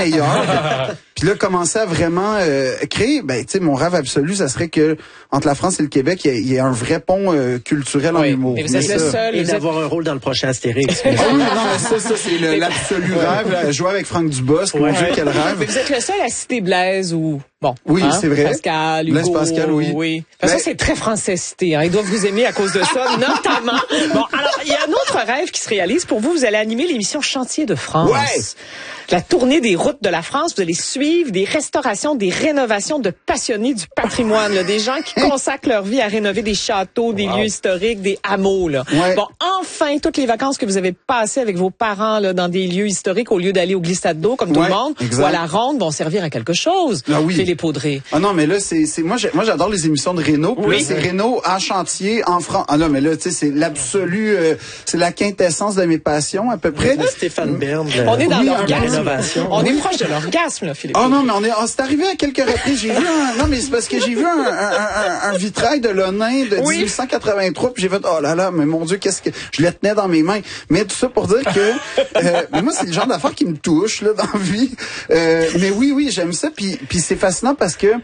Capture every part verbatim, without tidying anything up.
meilleur. Puis là, commencer à vraiment euh, créer, ben, tu sais, mon rêve absolu, ça serait que entre la France et le Québec, il y, y ait un vrai pont euh, culturel oui, en humour. Mais vous êtes mais le ça, seul. Et vous d'avoir êtes... un rôle dans le prochain Astérix. Ah oui, non, mais ça, ça c'est le, l'absolu rêve. Là, jouer avec Franck Dubosc, mon Dieu, quel rêve. Mais vous êtes le seul à citer Blaise ou... Bon, oui, hein? c'est vrai. Pascal, Hugo. Blaise Pascal, oui. oui. Ben, ça, c'est très français cité. Hein. Ils doivent vous aimer à cause de ça, notamment. Bon, alors, il y a un autre rêve qui se réalise pour vous. Vous allez animer l'émission Chantier de France. Ouais. La tournée des routes de la France. Vous allez suivre des restaurations, des rénovations de passionnés du patrimoine. Là, des gens qui consacrent leur vie à rénover des châteaux, des wow. lieux historiques, des hameaux. Là. Ouais. Bon, enfin, toutes les vacances que vous avez passées avec vos parents là, dans des lieux historiques, au lieu d'aller au glissade d'eau, comme tout ouais, le monde, exact. ou à la ronde, vont servir à quelque chose. Ah oui. Philippe Audrey. Ah non, mais là, c'est, c'est moi, j'ai, moi, j'adore les émissions de Réno. Puis oui. là, c'est Réno en chantier, en France. Ah non, mais là, tu sais, c'est l'absolu, euh, c'est la quintessence de mes passions, à peu près. Stéphane Bern. On est dans oui, l'orgasme. On est proche de l'orgasme, là, Philippe. Oh non, mais on est, oh, c'est arrivé à quelques reprises. J'ai vu un, non, mais c'est parce que j'ai vu un, un, un, un vitrail de Lonin de oui. dix-huit cent quatre-vingt-trois, puis j'ai fait, oh là là, mais mon Dieu, qu'est-ce que, je le tenais dans mes mains. Mais tout ça pour dire que, euh, mais moi, c'est le genre d'affaires qui me touche, là, dans la vie. Euh, mais oui, oui, j'aime ça, puis, puis c'est fascinant parce que,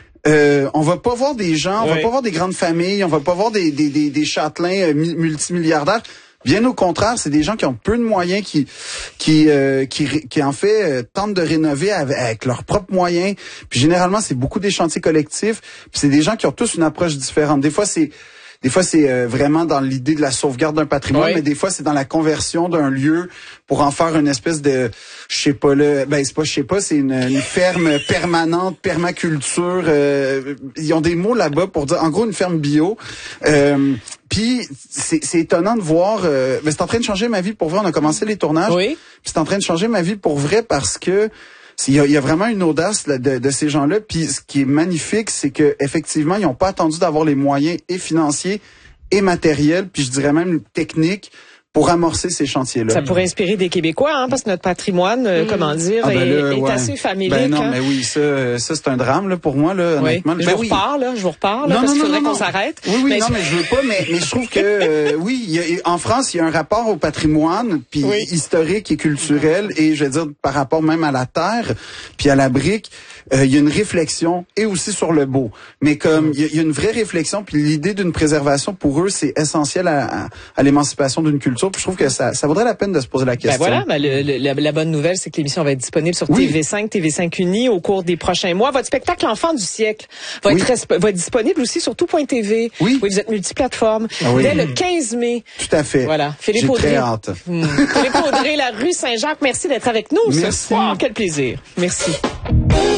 Euh, on va pas voir des gens, on oui. va pas voir des grandes familles, on va pas voir des des des, des châtelains euh, multimilliardaires. Bien au contraire, c'est des gens qui ont peu de moyens, qui qui euh, qui, qui en fait euh, tentent de rénover avec, avec leurs propres moyens. Puis généralement, c'est beaucoup des chantiers collectifs. Puis c'est des gens qui ont tous une approche différente. Des fois, c'est Des fois, c'est euh, vraiment dans l'idée de la sauvegarde d'un patrimoine, oui. mais des fois, c'est dans la conversion d'un lieu pour en faire une espèce de, je sais pas là, ben c'est pas, je sais pas, c'est une, une ferme permanente, permaculture. Euh, ils ont des mots là-bas pour dire, en gros, une ferme bio. Euh, Puis c'est, c'est étonnant de voir. Euh, ben c'est en train de changer ma vie pour vrai. On a commencé les tournages. Oui. Puis c'est en train de changer ma vie pour vrai parce que. Il y, a, il y a vraiment une audace là, de, de ces gens-là. Puis ce qui est magnifique, c'est que effectivement, ils n'ont pas attendu d'avoir les moyens et financiers et matériels, puis je dirais même techniques, pour amorcer ces chantiers-là. Ça pourrait inspirer des Québécois, hein, parce que notre patrimoine, mmh. comment dire, ah ben là, est, est ouais. assez familier. Ben non, hein. mais oui, ça, ça c'est un drame là pour moi là. Oui. Honnêtement. Je ben vous oui. reparle, là, je vous reparle, là, non, parce non, qu'il faudrait non, qu'on non. s'arrête. Oui, oui, mais non, je... mais je veux pas, mais, mais je trouve que euh, oui, il y a, en France, il y a un rapport au patrimoine, puis oui. historique et culturel, et je veux dire par rapport même à la terre, puis à la brique. Euh, il y a une réflexion et aussi sur le beau. Mais comme il y, y a une vraie réflexion, puis l'idée d'une préservation pour eux, c'est essentiel à, à, à l'émancipation d'une culture. Puis je trouve que ça, ça vaudrait la peine de se poser la question. Ben voilà, ben le, le, la, la bonne nouvelle, c'est que l'émission va être disponible sur oui. T V cinq, T V cinq Uni au cours des prochains mois. Votre spectacle L'Enfant du siècle va, oui. être, va être disponible aussi sur tout point T V. Oui. Oui, vous êtes multiplateforme. Ah oui. Dès le quinze mai. Tout à fait. Voilà. Philippe J'ai Audrey. très hâte. Hum. Philippe Audrey, la rue Saint-Jacques. Merci d'être avec nous merci. ce soir. Quel plaisir. Merci.